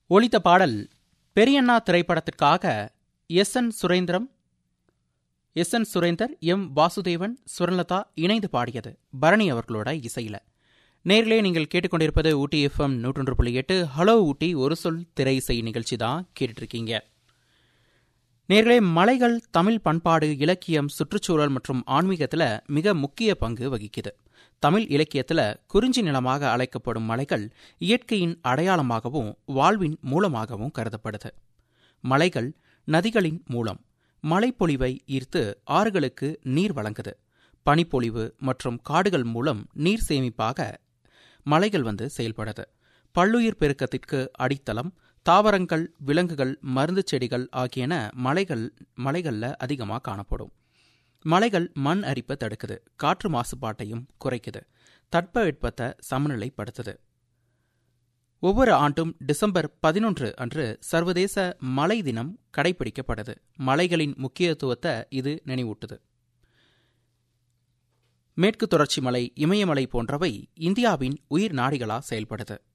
ஒலித்த பாடல் பெரியண்ணா திரைப்படத்திற்காக S N Surender, M Vasudevan, சுரலதா இணைந்து பாடியது பரணி அவர்களோட இசையில. நேர்களே, நீங்கள் கேட்டுக்கொண்டிருப்பது ஊட்டி எஃப்எம் 101.8 ஹலோ ஊட்டி ஒரு சொல் திரை இசை நிகழ்ச்சி தான் கேட்டுட்டு இருக்கீங்க. நேர்களே, மலைகள் தமிழ் பண்பாடு, இலக்கியம், சுற்றுச்சூழல் மற்றும் ஆன்மீகத்தில் மிக முக்கிய பங்கு வகிக்குது. தமிழ் இலக்கியத்தில் குறிஞ்சி நிலமாக அழைக்கப்படும் மலைகள் இயற்கையின் அடையாளமாகவும் வாழ்வின் மூலமாகவும் கருதப்படுது. மலைகள் நதிகளின் மூலம் மழைப்பொழிவை ஈர்த்து ஆறுகளுக்கு நீர் வழங்குது. பனிப்பொழிவு மற்றும் காடுகள் மூலம் நீர் சேமிப்பாக மலைகள் செயல்படுது. பல்லுயிர் பெருக்கத்திற்கு அடித்தளம். தாவரங்கள், விலங்குகள், மருந்து செடிகள் ஆகியன மலைகள்ல அதிகமாக காணப்படும். மலைகள் மண் அரிப்பை தடுக்குது, காற்று மாசுபாட்டையும் குறைக்குது, தட்பவெப்பத்தை சமநிலைப்படுத்துது. ஒவ்வொரு ஆண்டும் டிசம்பர் 11 அன்று சர்வதேச மலை தினம் கடைபிடிக்கப்படுது. மலைகளின் முக்கியத்துவத்தை இது நினைவூட்டுது. மேற்கு தொடர்ச்சி மலை, இமயமலை போன்றவை இந்தியாவின் உயிர் நாடிகளா செயல்படுது.